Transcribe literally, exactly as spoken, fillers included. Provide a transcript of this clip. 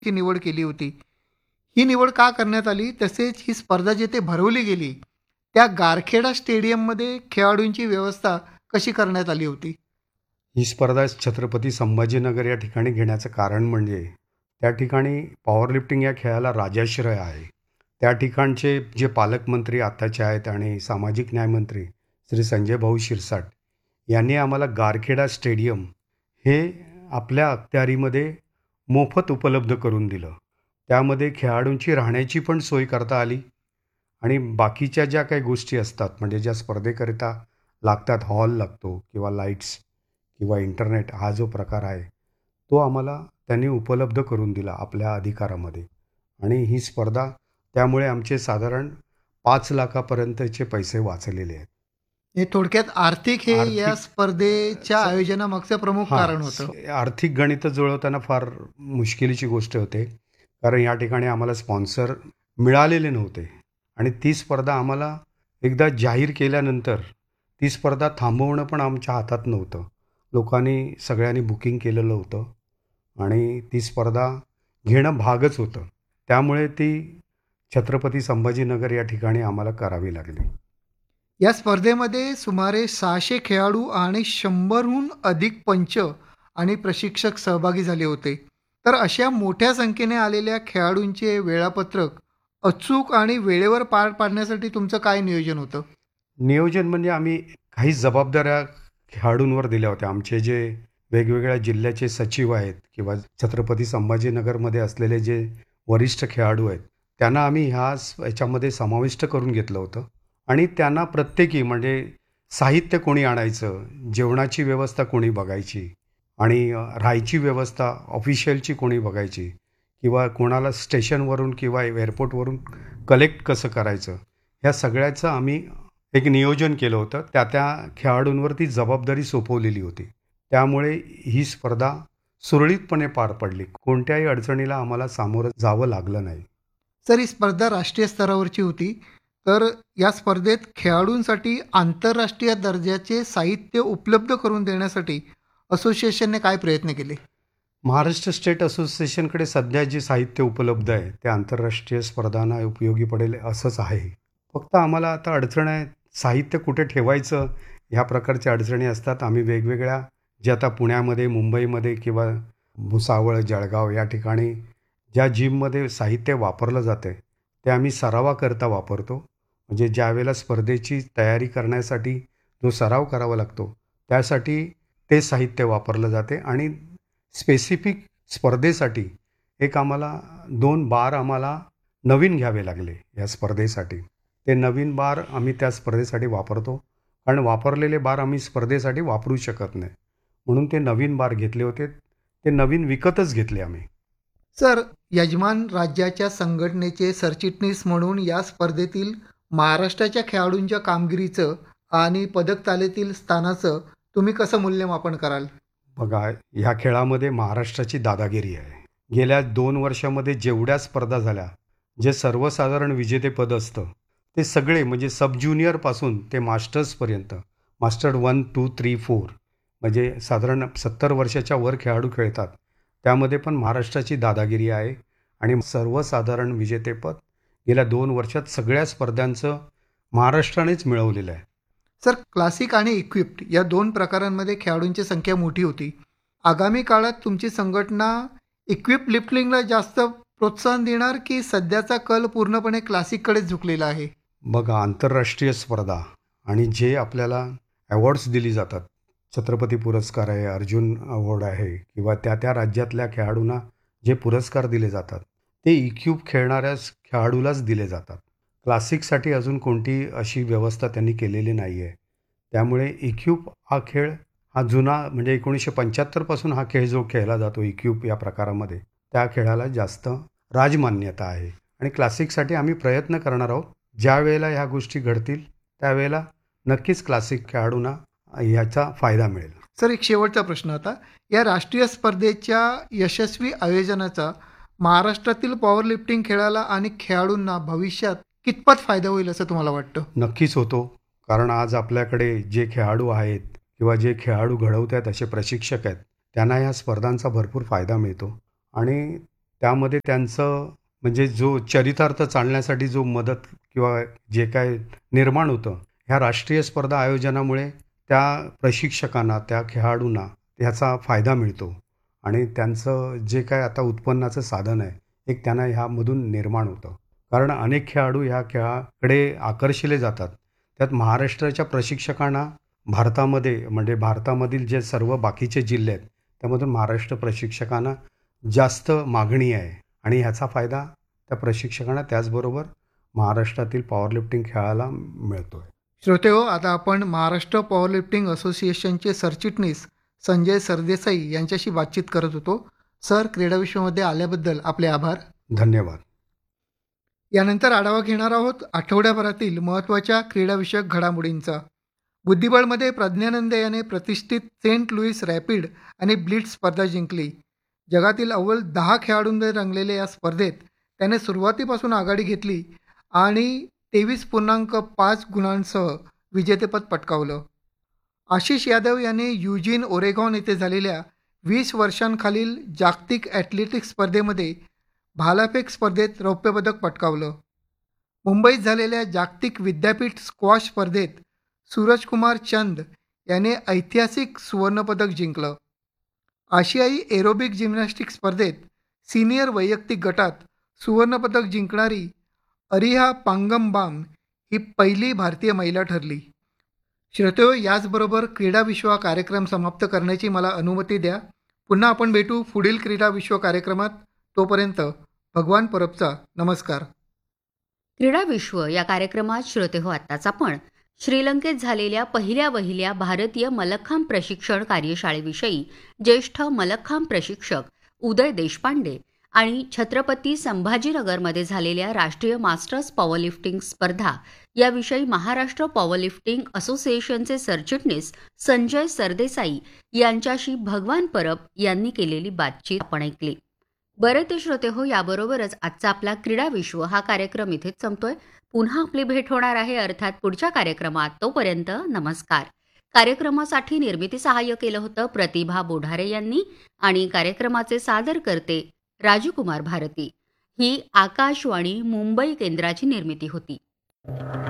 ची निवड केली होती. ही निवड का करण्यात आली? तसेच ही स्पर्धा जिथे भरवली गेली, त्या गारखेडा स्टेडियममध्ये खेळाडूंची व्यवस्था कशी करण्यात आली होती? ही स्पर्धा छत्रपती संभाजीनगर या ठिकाणी घेण्याचं कारण म्हणजे त्या ठिकाणी पॉवरलिफ्टिंग या खेळाला राजाश्रय आहे. त्या ठिकाणचे जे पालकमंत्री आताचे आहेत आणि सामाजिक न्यायमंत्री श्री संजय भाऊ शिरसाट यांनी आम्हाला गारखेडा स्टेडियम हे आपल्या अखत्यारीमध्ये मोफत उपलब्ध करून दिलं. त्यामध्ये खेळाडूंची राहण्याची पण सोय करता आली आणि बाकीच्या ज्या काही गोष्टी असतात म्हणजे ज्या स्पर्धेकरिता लागतात, हॉल लागतो किंवा लाईट्स किंवा इंटरनेट हा जो प्रकार आहे तो आम्हाला त्यांनी उपलब्ध करून दिला आपल्या अधिकारामध्ये. आणि ही स्पर्धा त्यामुळे आमचे साधारण पाच लाखापर्यंतचे पैसे वाचलेले आहेत. हे थोडक्यात आर्थिक हे या आर्थिक स्पर्धेच्या स- आयोजनामागचं प्रमुख हां, कारण होतं. स- आर्थिक गणितं जुळवताना फार मुश्किलीची गोष्ट होते, कारण या ठिकाणी आम्हाला स्पॉन्सर मिळालेले नव्हते आणि ती स्पर्धा आम्हाला एकदा जाहीर केल्यानंतर ती स्पर्धा थांबवणं पण आमच्या हातात नव्हतं. लोकांनी सगळ्यांनी बुकिंग केलेलं होतं आणि ती स्पर्धा घेणं भागच होतं. त्यामुळे ती छत्रपती संभाजीनगर या ठिकाणी आम्हाला करावी लागली. या स्पर्धेमध्ये सुमारे सहाशे खेळाडू आणि शंभरहून अधिक पंच आणि प्रशिक्षक सहभागी झाले होते. तर अशा मोठ्या संख्येने आलेल्या खेळाडूंचे वेळापत्रक अचूक आणि वेळेवर पार पाडण्यासाठी तुमचं काय नियोजन होतं? नियोजन म्हणजे आम्ही काही जबाबदाऱ्या खेळाडूंवर दिल्या होत्या. आमचे जे वेगवेगळ्या जिल्ह्याचे सचिव आहेत किंवा छत्रपती संभाजीनगरमध्ये असलेले जे वरिष्ठ खेळाडू आहेत त्यांना आम्ही ह्या स- याच्यामध्ये समाविष्ट करून घेतलं होतं आणि त्यांना प्रत्येकी म्हणजे साहित्य कोणी आणायचं, जेवणाची व्यवस्था कोणी बघायची आणि अ, राहायची व्यवस्था ऑफिशियलची कोणी बघायची किंवा कोणाला स्टेशनवरून किंवा एअरपोर्टवरून कलेक्ट कसं करायचं, ह्या सगळ्याचं आम्ही एक नियोजन केलं होतं. त्या त्या खेळाडूंवर ती जबाबदारी सोपवलेली होती. त्यामुळे ही स्पर्धा सुरळीतपणे पार पडली. कोणत्याही अडचणीला आम्हाला सामोरं जावं लागलं नाही. सर, ही स्पर्धा राष्ट्रीय स्तरावरची होती. तर या स्पर्धेत खेळाडूंसाठी आंतरराष्ट्रीय दर्जाचे साहित्य उपलब्ध करून देण्यासाठी असोसिएशनने काय प्रयत्न केले? महाराष्ट्र स्टेट असोसिएशनकडे सध्या जे साहित्य उपलब्ध आहे ते आंतरराष्ट्रीय स्पर्धांना उपयोगी पडेल असंच आहे. फक्त आम्हाला आता अडचण आहे, साहित्य कुठे ठेवायचं ह्या प्रकारच्या अडचणी असतात. आम्ही वेगवेगळ्या जे आता पुण्यामध्ये, मुंबईमध्ये किंवा भुसावळ, जळगाव या ठिकाणी ज्या जिममध्ये साहित्य वापरलं जाते ते आम्ही सरावाकरता वापरतो. म्हणजे ज्यावेळेला स्पर्धेची तयारी करण्यासाठी जो सराव करावा लागतो त्यासाठी ते साहित्य वापरलं जाते आणि स्पेसिफिक स्पर्धेसाठी एक आम्हाला दोन बार आम्हाला नवीन घ्यावे लागले या स्पर्धेसाठी. ते नवीन बार आम्ही त्या स्पर्धेसाठी वापरतो, कारण वापरलेले बार आम्ही स्पर्धेसाठी वापरू शकत नाही. म्हणून ते नवीन बार घेतले होते. ते नवीन विकतच घेतले आम्ही. सर, यजमान राज्याच्या संघटनेचे सरचिटणीस म्हणून या स्पर्धेतील महाराष्ट्राच्या खेळाडूंच्या कामगिरीचं आणि पदक तालिकेतील स्थानाचं तुम्ही कसं मूल्यमापन कराल? बघा, ह्या खेळामध्ये महाराष्ट्राची दादागिरी आहे. गेल्या दोन वर्षामध्ये जेवढ्या स्पर्धा झाल्या, जे सर्वसाधारण विजेतेपद असतं ते सगळे म्हणजे सब ज्युनियरपासून ते मास्टर्सपर्यंत, master one two three four म्हणजे साधारण सत्तर वर्षाच्या वर खेळाडू खेळतात. त्यामध्ये पण महाराष्ट्राची दादागिरी आहे आणि सर्वसाधारण विजेतेपद गेल्या दोन वर्षात सगळ्या स्पर्धांचं महाराष्ट्रानेच मिळवलेलं आहे. सर, क्लासिक आणि इक्विप्ड या दोन प्रकारांमध्ये खेळाडूंची संख्या मोठी होती. आगामी काळात तुमची संघटना इक्विप लिफ्टिंगला जास्त प्रोत्साहन देणार की सध्याचा कल पूर्णपणे क्लासिककडेच झुकलेला आहे? बघा, आंतरराष्ट्रीय स्पर्धा आणि जे आपल्याला अवॉर्ड्स दिली जातात, छत्रपती पुरस्कार आहे, अर्जुन अवॉर्ड आहे किंवा त्या त्या राज्यातल्या खेळाडूंना जे पुरस्कार दिले जातात ते इक्यूब खेळणाऱ्या खेळाडूलाच दिले जातात. क्लासिकसाठी अजून कोणती अशी व्यवस्था त्यांनी केलेली नाही आहे. त्यामुळे इक्यूब हा खेळ हा जुना म्हणजे एकोणीसशे पंच्याहत्तरपासून हा खेळ जो खेळला जातो इक्यूब या प्रकारामध्ये, त्या खेळाला जास्त राजमान्यता आहे आणि क्लासिकसाठी आम्ही प्रयत्न करणार आहोत. ज्या वेळेला ह्या गोष्टी घडतील त्यावेळेला नक्कीच क्लासिक खेळाडूंना ह्याचा फायदा मिळेल. सर, एक शेवटचा प्रश्न आता. या राष्ट्रीय स्पर्धेच्या यशस्वी आयोजनाचा महाराष्ट्रातील पॉवर लिफ्टिंग खेळाला आणि खेळाडूंना भविष्यात कितपत फायदा होईल असं तुम्हाला वाटतं? नक्कीच होतो, कारण आज आपल्याकडे जे खेळाडू आहेत किंवा जे खेळाडू घडवत आहेत असे प्रशिक्षक आहेत त्यांना ह्या स्पर्धांचा भरपूर फायदा मिळतो आणि त्यामध्ये त्यांचं म्हणजे जो चरितार्थ चालण्यासाठी जो मदत किंवा जे काय निर्माण होतं, ह्या राष्ट्रीय स्पर्धा आयोजनामुळे त्या प्रशिक्षकांना, त्या खेळाडूंना ह्याचा फायदा मिळतो आणि त्यांचं जे काय आता उत्पन्नाचं साधन आहे, एक त्यांना ह्यामधून निर्माण होतं. कारण अनेक खेळाडू ह्या खेळाकडे आकर्षिले जातात. त्यात महाराष्ट्राच्या प्रशिक्षकांना भारतामध्ये म्हणजे भारतामधील जे सर्व बाकीचे जिल्हे आहेत, त्यामधून महाराष्ट्र प्रशिक्षकांना जास्त मागणी आहे आणि ह्याचा फायदा त्या प्रशिक्षकांना त्याचबरोबर महाराष्ट्रातील पॉवरलिफ्टिंग खेळाला मिळतो आहे. श्रोतेहो, आता आपण महाराष्ट्र पॉवरलिफ्टिंग असोसिएशनचे सरचिटणीस संजय सरदेसाई यांच्याशी बातचीत करत होतो. सर, क्रीडा विश्वामध्ये आल्याबद्दल आपले आभार. धन्यवाद. यानंतर आढावा घेणार आहोत आठवड्याभरातील महत्त्वाच्या क्रीडाविषयक घडामोडींचा. बुद्धिबळमध्ये प्रज्ञानंद याने प्रतिष्ठित सेंट लुईस रॅपिड आणि ब्लिट्झ स्पर्धा जिंकली. जगातील अव्वल दहा खेळाडूंमध्ये रंगलेल्या या स्पर्धेत त्याने सुरुवातीपासून आघाडी घेतली आणि तेवीस पूर्णांक पाच गुणांसह विजेतेपद पटकावलं. आशिष यादव याने युजीन ओरेगॉन येथे झालेल्या वीस वर्षांखालील जागतिक ॲथलेटिक्स स्पर्धेमध्ये भालाफेक स्पर्धेत रौप्यपदक पटकावलं. मुंबईत झालेल्या जागतिक विद्यापीठ स्क्वॉश स्पर्धेत सूरजकुमार चंद याने ऐतिहासिक सुवर्णपदक जिंकलं. आशियाई एरोबिक जिम्नॅस्टिक स्पर्धेत सिनियर वैयक्तिक गटात सुवर्णपदक जिंकणारी अरिहा पांगमबाम ही पहिली भारतीय महिला ठरली. श्रोतेहो, याचबरोबर क्रीडा विश्व हा कार्यक्रम समाप्त करण्याची मला अनुमती द्या. पुन्हा आपण भेटू पुढील क्रीडा विश्व कार्यक्रमात. तोपर्यंत भगवान परबचा नमस्कार. क्रीडा विश्व या कार्यक्रमात श्रोते हो, आत्ताच आपण श्रीलंकेत झालेल्या पहिल्या वहिल्या भारतीय मल्लखांब प्रशिक्षण कार्यशाळेविषयी ज्येष्ठ मल्लखांब प्रशिक्षक उदय देशपांडे आणि छत्रपती संभाजीनगरमध्ये झालेल्या राष्ट्रीय मास्टर्स पॉवरलिफ्टिंग स्पर्धा याविषयी महाराष्ट्र पॉवरलिफ्टिंग असोसिएशनचे सरचिटणीस संजय सरदेसाई यांच्याशी भगवान परब यांनी केलेली बातचीत आपण ऐकली. बरे ते श्रोते हो, याबरोबरच आजचा आपला क्रीडा विश्व हा कार्यक्रम इथेच संपतोय. पुन्हा आपली भेट होणार आहे अर्थात पुढच्या कार्यक्रमात. तोपर्यंत नमस्कार. कार्यक्रमासाठी निर्मिती सहाय्य केलं होतं प्रतिभा बोढारे यांनी आणि कार्यक्रमाचे सादर करते राजकुमार भारती. ही आकाशवाणी मुंबई केंद्राची निर्मिती होती.